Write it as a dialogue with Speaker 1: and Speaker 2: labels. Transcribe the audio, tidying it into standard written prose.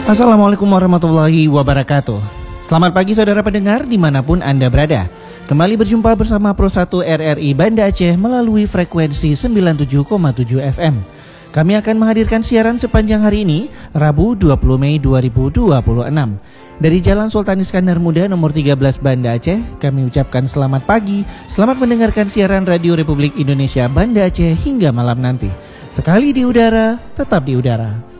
Speaker 1: Assalamualaikum warahmatullahi wabarakatuh. Selamat pagi saudara pendengar dimanapun Anda berada. Kembali berjumpa bersama Pro 1 RRI Banda Aceh melalui frekuensi 97,7 FM. Kami akan menghadirkan siaran sepanjang hari ini, Rabu 20 Mei 2026. Dari Jalan Sultan Iskandar Muda nomor 13 Banda Aceh, kami ucapkan selamat pagi, selamat mendengarkan siaran Radio Republik Indonesia Banda Aceh hingga malam nanti. Sekali di udara, tetap di udara.